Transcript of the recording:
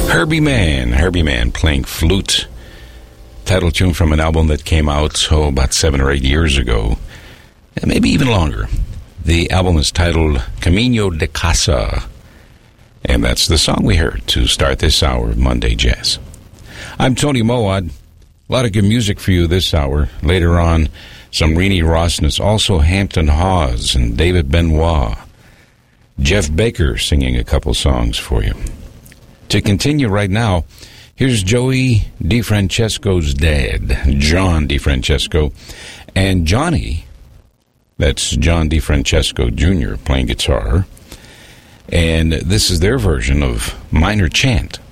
Herbie Mann playing flute. Title tune from an album that came out, about 7 or 8 years ago, maybe even longer. The album is titled Camino de Casa, and that's the song we heard to start this hour of Monday Jazz. I'm Tony Moad. A lot of good music for you this hour. Later on, some Renee Rossness, also Hampton Hawes and David Benoit. Jeff Baker singing a couple songs for you. To continue right now, here's Joey DeFrancesco's dad, John DeFrancesco, and Johnny, that's John DeFrancesco Jr., playing guitar. And this is their version of Minor Chant.